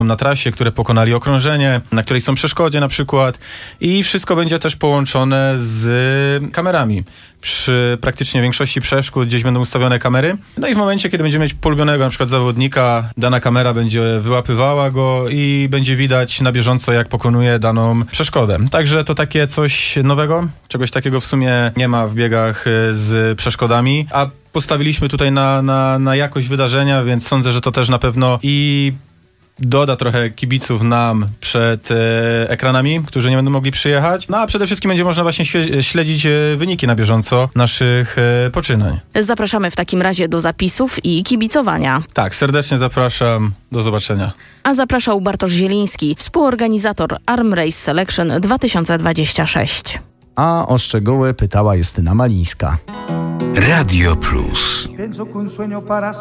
na trasie, które pokonali okrążenie, na której są przeszkodzie na przykład i wszystko będzie też połączone z kamerami. Przy praktycznie większości przeszkód gdzieś będą ustawione kamery. No i w momencie, kiedy będziemy mieć polubionego na przykład zawodnika, dana kamera będzie wyłapywała go i będzie widać na bieżąco, jak pokonuje daną przeszkodę. Także to takie coś nowego. Czegoś takiego w sumie nie ma w biegach z przeszkodami, a postawiliśmy tutaj na jakość wydarzenia, więc sądzę, że to też na pewno i doda trochę kibiców nam przed ekranami, którzy nie będą mogli przyjechać. No a przede wszystkim będzie można właśnie śledzić wyniki na bieżąco naszych poczynań. Zapraszamy w takim razie do zapisów i kibicowania. Tak, serdecznie zapraszam. Do zobaczenia. A zapraszał Bartosz Zieliński, współorganizator Arm Race Selection 2026. A o szczegóły pytała Justyna Malińska. Radio Plus.